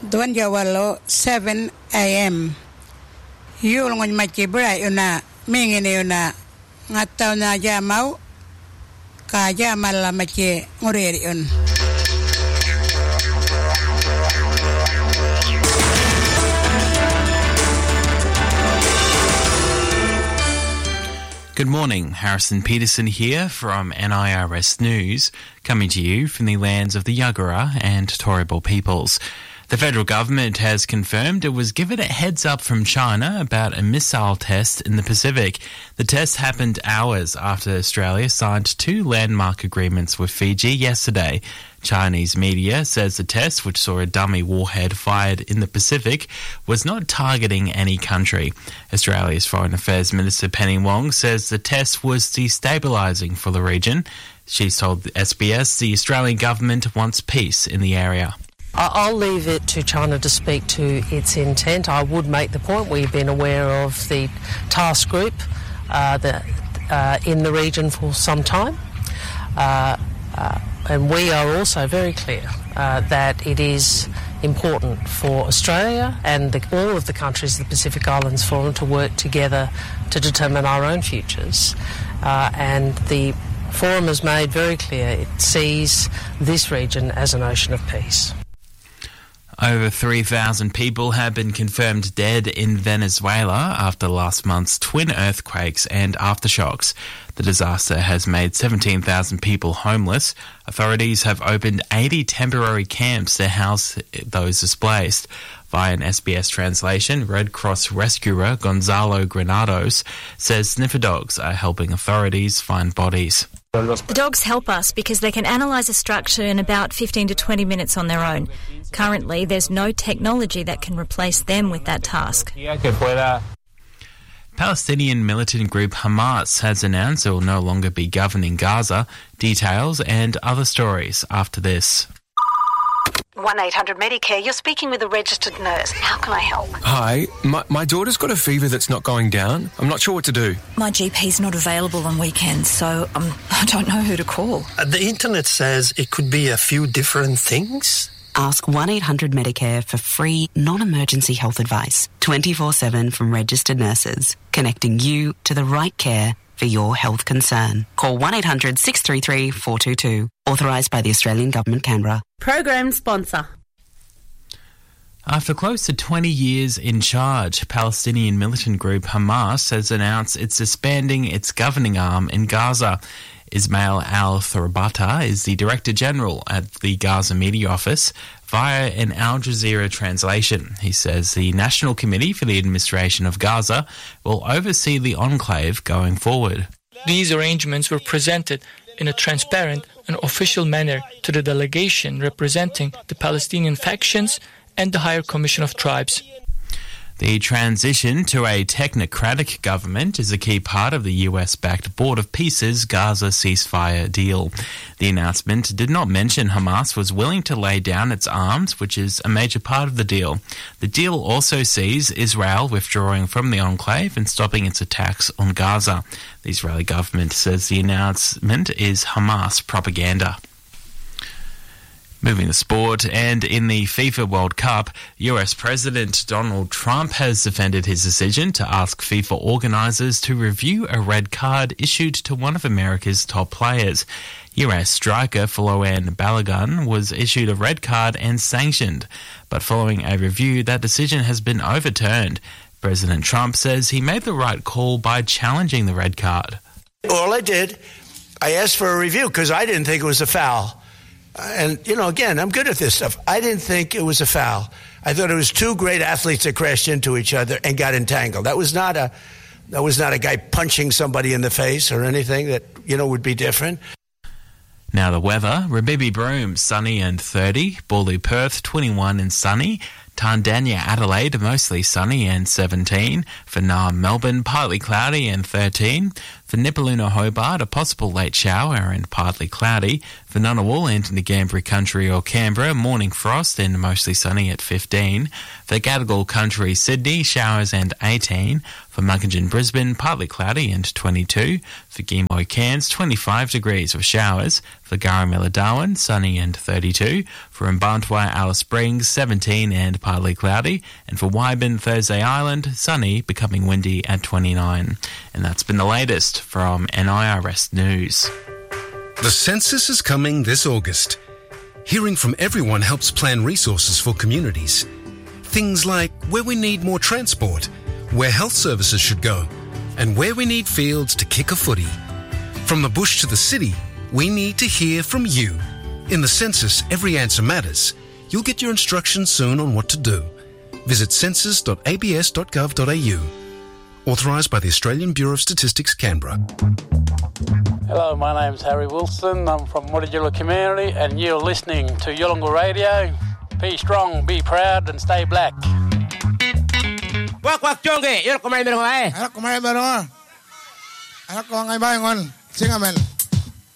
Duan Jawalo 7 a.m. Yulngon Machibra Yuna, Mingin Yuna, Natana Jamau, Kaya Malamache, Murion. Good morning, Harrison Peterson here from NIRS News, coming to you from the lands of the Yagara and Turrbal peoples. The federal government has confirmed it was given a heads up from China about a missile test in the Pacific. The test happened hours after Australia signed 2 landmark agreements with Fiji yesterday. Chinese media says the test, which saw a dummy warhead fired in the Pacific, was not targeting any country. Australia's Foreign Affairs Minister Penny Wong says the test was destabilising for the region. She's told the SBS the Australian government wants peace in the area. I'll leave it to China to speak to its intent. I would make the point we've been aware of the task group in the region for some time. And we are also very clear that it is important for Australia and all of the countries of the Pacific Islands Forum to work together to determine our own futures. And the Forum has made very clear it sees this region as an ocean of peace. Over 3,000 people have been confirmed dead in Venezuela after last month's twin earthquakes and aftershocks. The disaster has made 17,000 people homeless. Authorities have opened 80 temporary camps to house those displaced. Via an SBS translation, Red Cross rescuer Gonzalo Granados says sniffer dogs are helping authorities find bodies. The dogs help us because they can analyse a structure in about 15 to 20 minutes on their own. Currently, there's no technology that can replace them with that task. Palestinian militant group Hamas has announced it will no longer be governing Gaza. Details and other stories after this. 1-800-MEDICARE, you're speaking with a registered nurse. How can I help? Hi, my daughter's got a fever that's not going down. I'm not sure what to do. My GP's not available on weekends, so I don't know who to call. The internet says it could be a few different things. Ask 1-800-MEDICARE for free, non-emergency health advice, 24/7 from registered nurses, connecting you to the right care for your health concern. Call 1-800-633-422. Authorised by the Australian Government, Canberra. Program sponsor. After close to 20 years in charge, Palestinian militant group Hamas has announced it's disbanding its governing arm in Gaza. Ismail al-Thrabata is the Director General at the Gaza Media Office. Via an Al Jazeera translation, he says the National Committee for the Administration of Gaza will oversee the enclave going forward. These arrangements were presented in a transparent and official manner to the delegation representing the Palestinian factions and the Higher Commission of Tribes. The transition to a technocratic government is a key part of the US-backed Board of Peace's Gaza ceasefire deal. The announcement did not mention Hamas was willing to lay down its arms, which is a major part of the deal. The deal also sees Israel withdrawing from the enclave and stopping its attacks on Gaza. The Israeli government says the announcement is Hamas propaganda. Moving to sport, and in the FIFA World Cup, US President Donald Trump has defended his decision to ask FIFA organisers to review a red card issued to one of America's top players. US striker Folarin Balogun was issued a red card and sanctioned, but following a review, that decision has been overturned. President Trump says he made the right call by challenging the red card. All I did, I asked for a review because I didn't think it was a foul. And, again, I'm good at this stuff. I didn't think it was a foul. I thought it was 2 great athletes that crashed into each other and got entangled. That was not a guy punching somebody in the face or anything that, would be different. Now the weather. Rabibi Broome, sunny and 30. Bawley Perth, 21 and sunny. Tandanya Adelaide, mostly sunny and 17. For Naarm Melbourne, partly cloudy and 13. For Nipaluna Hobart, a possible late shower and partly cloudy. For Ngunnawal and Ngambri Country or Canberra, morning frost and mostly sunny at 15. For Gadigal Country Sydney, showers and 18. For Muggingin Brisbane, partly cloudy and 22. For Gimoy Cairns, 25 degrees with showers. For Garramilla Darwin, sunny and 32. For Mbarntwa, Alice Springs, 17 and partly cloudy. And for Wyburn, Thursday Island, sunny, becoming windy at 29. And that's been the latest from NIRS News. The census is coming this August. Hearing from everyone helps plan resources for communities. Things like where we need more transport, where health services should go, and where we need fields to kick a footy. From the bush to the city, we need to hear from you. In the census, every answer matters. You'll get your instructions soon on what to do. Visit census.abs.gov.au. Authorised by the Australian Bureau of Statistics, Canberra. Hello, my name's Harry Wilson. I'm from Mutijula community and you're listening to Yolngu Radio. Be strong, be proud and stay black. Wak wak chonge, yel ko may meron ay. Ala ko may meron. Ala ko ngay bayon, singamel.